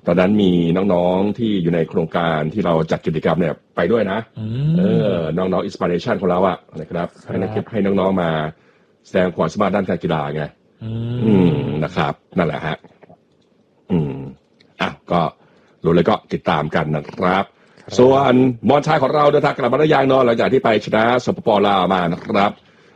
ตอนนั้นมีน้องๆที่อยู่ในโครงการที่เราจัดกิจกรรมเนี่ยไปด้วยนะน้องๆอินสปิเรชันของเราอะนะครับให้น้องๆมาแสดงความสามารถด้านการกีฬาไงนะครับนั่นแหละฮะก็รู้เลยก็ติดตามกันนะครับส่วนบอลชายของเราเดินทางกลับมาได้ยังนอนหลังจากที่ไปชนะสปป.ลาวมานะครับ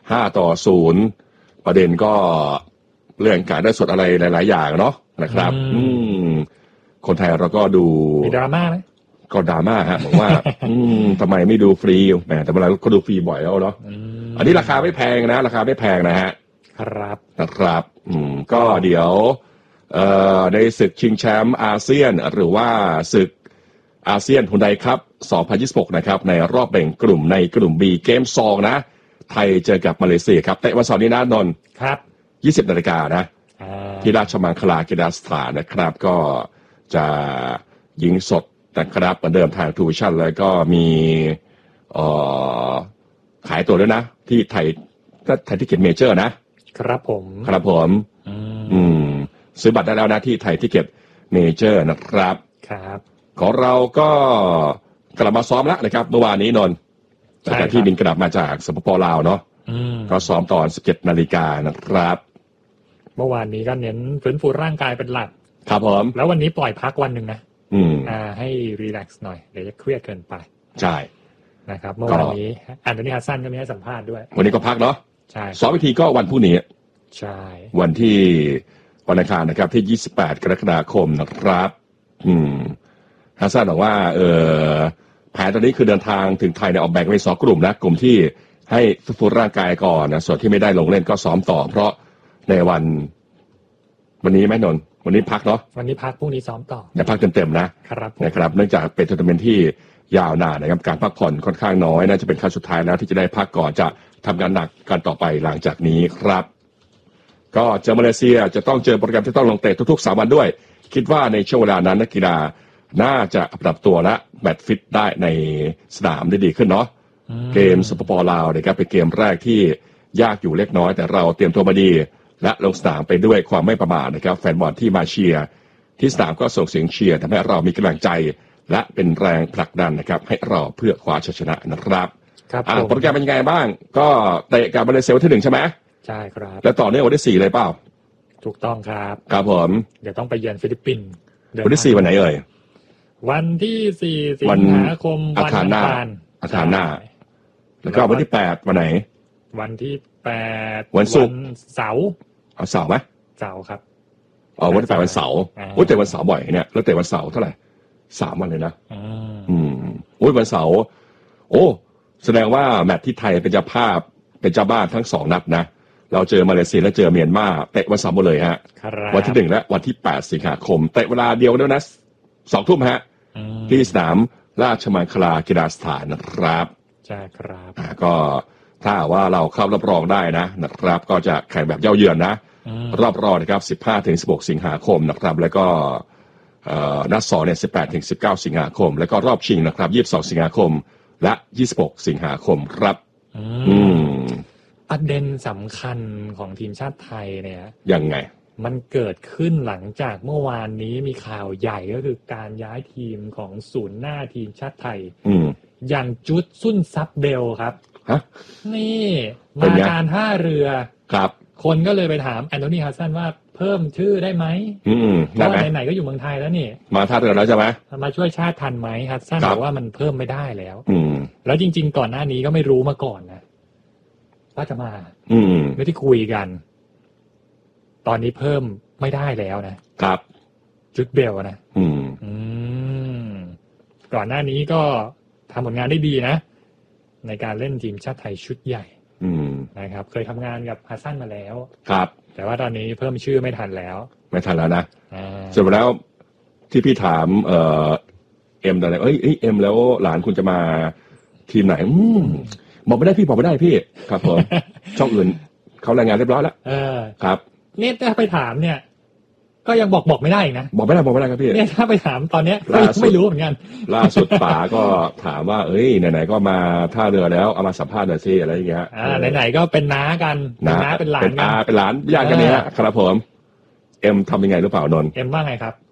5-0ประเด็นก็เรื่องการได้สดอะไรหลายๆอย่างเนาะนะครับคนไทยเราก็ดูมีดราม่าไหมก็ดราม่าฮะบอกว่าทำไมไม่ดูฟรีแหมแต่เวลาก็ดูฟรีบ่อยแล้วเนาะอันนี้ราคาไม่แพงนะราคาไม่แพงนะฮะครับนะครับก็เดี๋ยวในศึกชิงแชมป์อาเซียนหรือว่าศึกอาเซียนฮุนไดครับ2026นะครับในรอบแบ่งกลุ่มในกลุ่ม B เกม2นะไทยเจอกับมาเลเซียครับเตะวันเสาร์นี้นะนนท์ครับ 20 นาฬิกานะที่ราชมังคลากีฬาสถานนะครับก็จะยิงสดนะครับเหมือนเดิมทางทูวิชั่นแล้วก็มีขายตัวด้วยนะที่ไทยทิเก็ตเมเจอร์นะครับผมซื้อบัตรได้แล้วนะที่ไทยทิเก็ตเมเจอร์นะครับครับของเราก็กลับมาซ้อมแล้วนะครับเมื่อวานนี้นนท์แต่ที่บินกลับมาจากสปป.ลาวเนาะก็ซ้อมตอน 17 นาฬิกานะครับเมื่อวานนี้ก็เน้นฟื้นฟูร่างกายเป็นหลักครับผมแล้ววันนี้ปล่อยพักวันหนึ่งนะให้รีแลกซ์หน่อยเดี๋ยวจะเครียดเกินไปใช่นะครับเมื่อวานนี้แอนโทนีฮัสซันก็มีให้สัมภาษณ์ด้วยวันนี้ก็พักเนาะใช่ซ้อมวิธีก็วันพรุ่งนี้ใช่วันที่วันอังคารนะครับที่28 กรกฎาคมนะครับฮัสซันบอกว่าแผนตอนนี้คือเดินทางถึงไทยเนี่ยออกแบ่งเป็น2 กลุ่มนะกลุ่มที่ให้ฟื้นฟูร่างกายก่อนนะส่วนที่ไม่ได้ลงเล่นก็ซ้อมต่อเพราะในวันนี้ไหมนนท์วันนี้พักเนาะวันนี้พักพรุ่งนี้ซ้อมต่อแต่พักเต็มๆนะครับเนื่องจากเป็นทัวร์นาเมนต์ที่ยาวนานนะครับการพักผ่อนค่อนข้างน้อยน่าจะเป็นครั้งสุดท้ายแล้วที่จะได้พักก่อนจะทำงานหนักกันต่อไปหลังจากนี้ครับก็เจอมาเลเซียจะต้องเจอโปรแกรมที่ต้องลงเตะทุกๆ3 วันด้วยคิดว่าในช่วงเวลานั้นนักกีฬาน่าจะปรับตัวและแบตฟิตได้ในสนามได้ดีขึ้นเนาะเกมสปป.ลาวนะครับเป็นเกมแรกที่ยากอยู่เล็กน้อยแต่เราเตรียมตัวมาดีและลงสนามไปด้วยความไม่ประมาทนะครับแฟนบอลที่มาเชียร์ที่สนามก็ส่งเสียงเชียร์ทำให้เรามีกำลังใจและเป็นแรงผลักดันนะครับให้เราเพื่อคว้าชัยชนะนะครับโปรแกรมเป็นยังไงบ้างก็เตะกับมาเลเซียวันที่1ใช่ไหมใช่ครับแล้วต่อเนื่องวันที่4เลยเปล่าถูกต้องครับครับผมเดี๋ยวต้องไปเยือนฟิลิปปินส์วันที่4วันไหนเอ่ยวันที่4 สิงหาคมวันอาคารหน้าแล้วก็วันที่8วันไหนวันที่8 วันศุกร์เสาร์เอาเสาร์ไหมเสาร์ครับวันที่8วันเสาร์แต่วันเสาร์บ่อยเนี่ยแล้วแต่วันเสาร์เท่าไหร่3 วันเลยนะวันเสาร์แสดงว่าแมตช์ที่ไทยเป็นเจ้าภาพเป็นเจ้าบ้านทั้ง2 นัดนะเราเจอมาเลเซียและเจอเมียนมาเตะวันเสาร์หมดเลยฮะวันที่1และวันที่8 สิงหาคมเตะเวลาเดียวด้วยนะ20:00 นฮะที่สนามราชมังคลากีฬาสถานนะครับใช่ครับก็ถ้าว่าเราเข้ารอบรองได้นะครับก็จะแข่งแบบเย้าเยือนนะรอบรองนะครับ15-16 สิงหาคมนะครับแล้วก็นัด2เนี่ย18-19 สิงหาคมแล้วก็รอบชิงนะครับ22 สิงหาคมและ26 สิงหาคมครับประเด็นสำคัญของทีมชาติไทยเนี่ยยังไงมันเกิดขึ้นหลังจากเมื่อวานนี้มีข่าวใหญ่ก็คือการย้ายทีมของศูนย์หน้าทีมชาติไทยอย่างจุดซุ่นซับเบลครับนี่มาการท่าเรือครับคนก็เลยไปถามแอนโทนีฮัสซันว่าเพิ่มชื่อได้ไหมเพราะไหนๆก็อยู่เมืองไทยแล้วนี่มาท่าเรือแล้วใช่ไหมมาช่วยชาติทันไหมฮัสซันบอกว่ามันเพิ่มไม่ได้แล้วแล้วจริงๆก่อนหน้านี้ก็ไม่รู้มาก่อนนะว่าจะมาไม่ได้คุยกันตอนนี้เพิ่มไม่ได้แล้วนะครับจุดเบลนะก่อนหน้านี้ก็ทำผลงานได้ดีนะในการเล่นทีมชาติไทยชุดใหญ่นะครับเคยทำงานกับฮัสซันมาแล้วครับแต่ว่าตอนนี้เพิ่มชื่อไม่ทันแล้วนะเสร็จแล้วที่พี่ถามเอ็มอะไรเอ็มแล้วหลานคุณจะมาทีมไหนบอกไม่ได้พี่ครับผมช่องอื่นเขารายงานเรียบร้อยแล้วครับเนี่ยถ้าไปถามเนี่ยก็ยังบอกไม่ได้อีกนะบอกไม่ได้ครับพี่เนี่ยถ้าไปถามตอนเนี้ยไม่รู้เหมือนกันล่าสุดป๋าก็ถามว่าไหนๆก็มาท่าเรือแล้วเอามาสัมภาษณ์หน่อยสิอะไรอย่างเงี้ยไหนๆก็เป็นน้ากันน้าเป็นหลานกันเป็นหลานญาติกันเนี่ยครับผมเอ็มทำยังไงหรือเปล่านนท์เอ็มว่าไงครับ